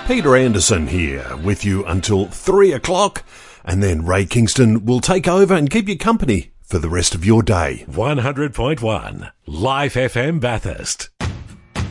Peter Anderson here with you until 3 o'clock, and then Ray Kingston will take over and keep you company for the rest of your day. 100.1 Life FM Bathurst.